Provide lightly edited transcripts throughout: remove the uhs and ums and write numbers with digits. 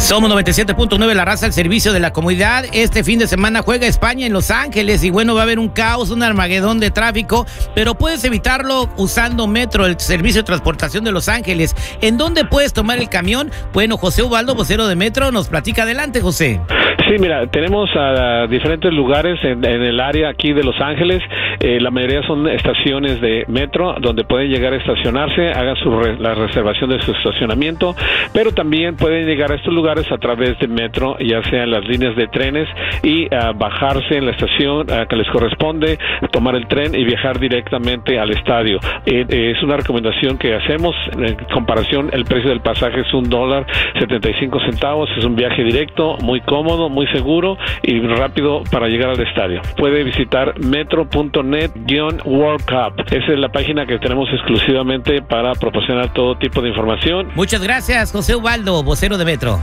Somos 97.9 La Raza, al servicio de la comunidad. Este fin de semana juega España en Los Ángeles y bueno, va a haber un caos, un armagedón de tráfico, pero puedes evitarlo usando Metro, el servicio de transportación de Los Ángeles. ¿En dónde puedes tomar el camión? Bueno, José Ubaldo, vocero de Metro, nos platica. Adelante, José. Sí, mira, tenemos a diferentes lugares en el área aquí de Los Ángeles. La mayoría son estaciones de Metro donde pueden llegar a estacionarse, hagan la reservación de su estacionamiento, pero también pueden llegar a estos lugares a través de Metro, ya sea en las líneas de trenes, y bajarse en la estación que les corresponde, tomar el tren y viajar directamente al estadio. Es una recomendación que hacemos. En comparación, el precio del pasaje es $1.75. Es un viaje directo, muy cómodo, muy seguro y rápido para llegar al estadio. Puede visitar metro.net-World Cup. Esa es la página que tenemos exclusivamente para proporcionar todo tipo de información. Muchas gracias, José Ubaldo, vocero de Metro.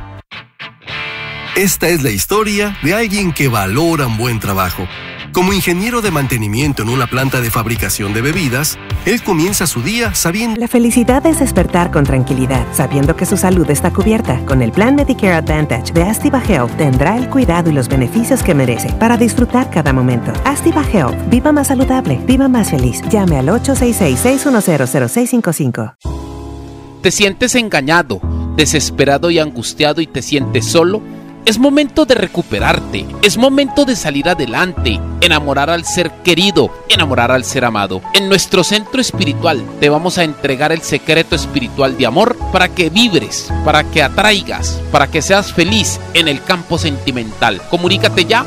Esta es la historia de alguien que valora un buen trabajo. Como ingeniero de mantenimiento en una planta de fabricación de bebidas, él comienza su día sabiendo... La felicidad es despertar con tranquilidad, sabiendo que su salud está cubierta. Con el plan Medicare Advantage de Astiva Health tendrá el cuidado y los beneficios que merece para disfrutar cada momento. Astiva Health. Viva más saludable, viva más feliz. Llame al 866-610-0655. ¿Te sientes engañado, desesperado y angustiado y te sientes solo? Es momento de recuperarte, es momento de salir adelante, enamorar al ser querido, enamorar al ser amado. En nuestro centro espiritual te vamos a entregar el secreto espiritual de amor para que vibres, para que atraigas, para que seas feliz en el campo sentimental. Comunícate ya,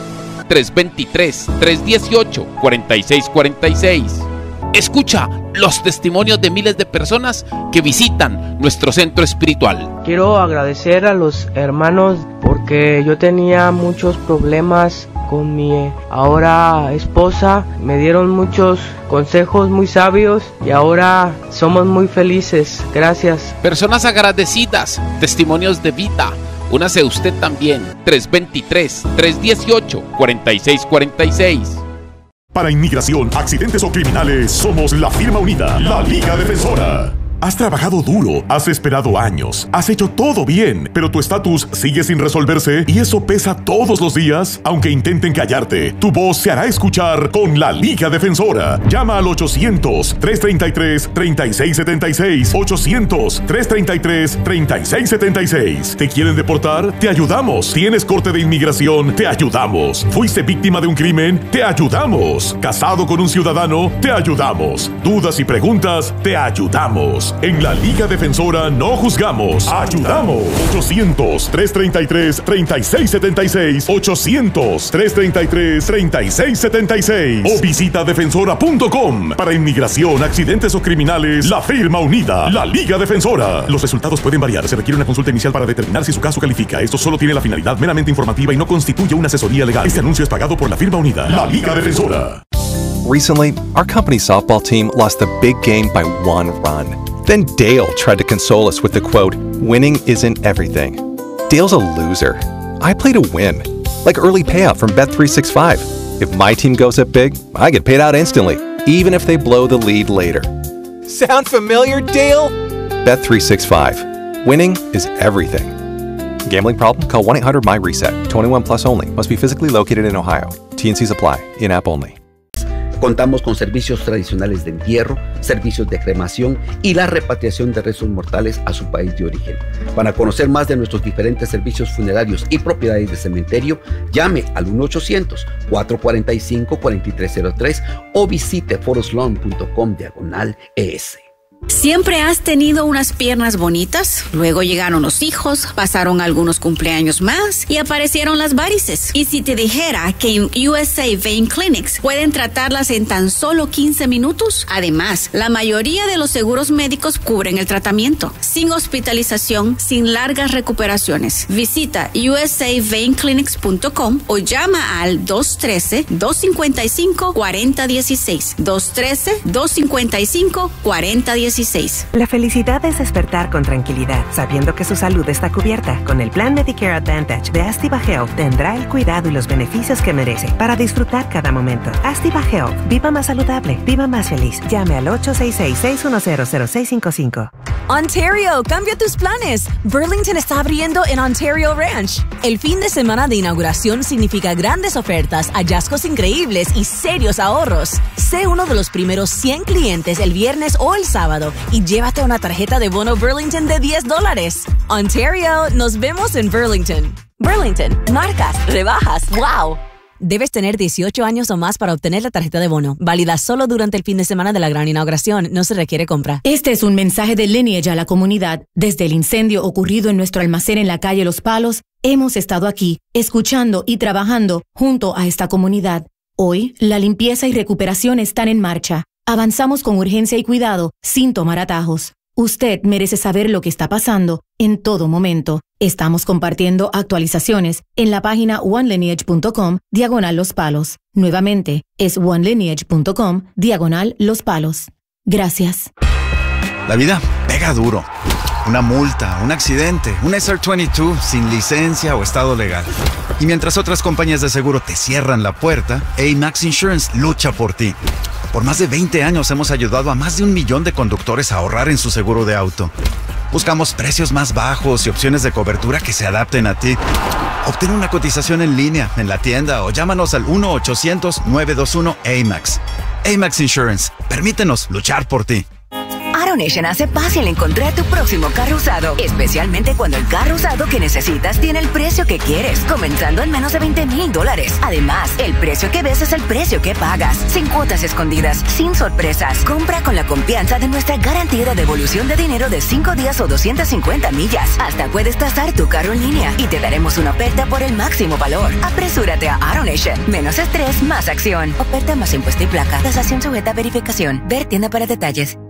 323-318-4646. Escucha los testimonios de miles de personas que visitan nuestro centro espiritual. Quiero agradecer a los hermanos porque yo tenía muchos problemas con mi ahora esposa. Me dieron muchos consejos muy sabios y ahora somos muy felices. Gracias. Personas agradecidas, testimonios de vida. Únase usted también, 323-318-4646. Para inmigración, accidentes o criminales, somos la firma unida, la Liga Defensora. Has trabajado duro, has esperado años, has hecho todo bien, pero tu estatus sigue sin resolverse y eso pesa todos los días. Aunque intenten callarte, tu voz se hará escuchar con la Liga Defensora. Llama al 800-333-3676. 800-333-3676. ¿Te quieren deportar? Te ayudamos. ¿Tienes corte de inmigración? Te ayudamos. ¿Fuiste víctima de un crimen? Te ayudamos. ¿Casado con un ciudadano? Te ayudamos. ¿Dudas y preguntas? Te ayudamos. En la Liga Defensora no juzgamos, ayudamos. 800-333-3676. 800-333-3676. O visita defensora.com. Para inmigración, accidentes o criminales, la firma unida, la Liga Defensora. Los resultados pueden variar. Se requiere una consulta inicial para determinar si su caso califica. Esto solo tiene la finalidad meramente informativa y no constituye una asesoría legal. Este anuncio es pagado por la firma unida, la Liga Defensora. Recently, our company's softball team lost the big game by 1 run. Then Dale tried to console us with the quote, "Winning isn't everything." Dale's a loser. I play to win. Like early payout from Bet365. If my team goes up big, I get paid out instantly, even if they blow the lead later. Sound familiar, Dale? Bet365. Winning is everything. Gambling problem? Call 1-800-MY-RESET. 21 plus only. Must be physically located in Ohio. T&Cs apply. In-app only. Contamos con servicios tradicionales de entierro, servicios de cremación y la repatriación de restos mortales a su país de origen. Para conocer más de nuestros diferentes servicios funerarios y propiedades de cementerio, llame al 1-800-445-4303 o visite foroslon.com/ES. ¿Siempre has tenido unas piernas bonitas? Luego llegaron los hijos, pasaron algunos cumpleaños más y aparecieron las varices. ¿Y si te dijera que en USA Vein Clinics pueden tratarlas en tan solo 15 minutos? Además, la mayoría de los seguros médicos cubren el tratamiento, sin hospitalización, sin largas recuperaciones. Visita usaveinclinics.com o llama al 213-255-4016. 213-255-4016. 416. La felicidad es despertar con tranquilidad, sabiendo que su salud está cubierta. Con el plan Medicare Advantage de Activa Health tendrá el cuidado y los beneficios que merece para disfrutar cada momento. Activa Health. Viva más saludable. Viva más feliz. Llame al 866-610-0655. Ontario, cambia tus planes. Burlington está abriendo en Ontario Ranch. El fin de semana de inauguración significa grandes ofertas, hallazgos increíbles y serios ahorros. Sé uno de los primeros 100 clientes el viernes o el sábado y llévate una tarjeta de bono Burlington de $10. Ontario, nos vemos en Burlington. Burlington, marcas, rebajas, wow. Debes tener 18 años o más para obtener la tarjeta de bono. Válida solo durante el fin de semana de la gran inauguración. No se requiere compra. Este es un mensaje de Lineage a la comunidad. Desde el incendio ocurrido en nuestro almacén en la calle Los Palos, hemos estado aquí, escuchando y trabajando junto a esta comunidad. Hoy, la limpieza y recuperación están en marcha. Avanzamos con urgencia y cuidado, sin tomar atajos. Usted merece saber lo que está pasando en todo momento. Estamos compartiendo actualizaciones en la página onelineage.com/Los Palos. Nuevamente, es onelineage.com/Los Palos. Gracias. La vida pega duro. Una multa, un accidente, un SR22 sin licencia o estado legal. Y mientras otras compañías de seguro te cierran la puerta, AMAX Insurance lucha por ti. Por más de 20 años hemos ayudado a más de 1 millón de conductores a ahorrar en su seguro de auto. Buscamos precios más bajos y opciones de cobertura que se adapten a ti. Obtén una cotización en línea, en la tienda o llámanos al 1-800-921-AMAX. AMAX Insurance. Permítenos luchar por ti. AutoNation hace fácil encontrar tu próximo carro usado, especialmente cuando el carro usado que necesitas tiene el precio que quieres, comenzando en menos de $20,000. Además, el precio que ves es el precio que pagas, sin cuotas escondidas, sin sorpresas. Compra con la confianza de nuestra garantía de devolución de dinero de 5 días o 250 millas. Hasta puedes tasar tu carro en línea y te daremos una oferta por el máximo valor. Apresúrate a AutoNation. Menos estrés, más acción. Oferta más impuesto y placa. Tasación sujeta a verificación. Ver tienda para detalles.